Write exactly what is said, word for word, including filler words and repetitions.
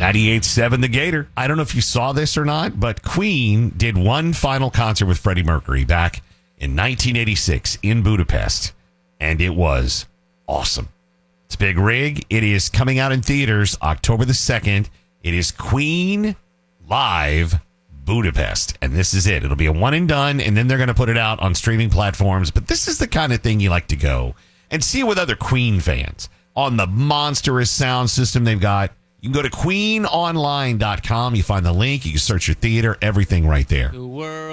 ninety-eight point seven The Gator. I don't know if you saw this or not, but Queen did one final concert with Freddie Mercury back in nineteen eighty-six in Budapest, and it was awesome. It's Big Rig. It is coming out in theaters October the second. It is Queen Live Budapest, and this is it. It'll be a one and done, and then they're going to put it out on streaming platforms, but this is the kind of thing you like to go and see it with other Queen fans on the monstrous sound system they've got. You can go to queen online dot com. You find the link. You can search your theater, everything right there. The world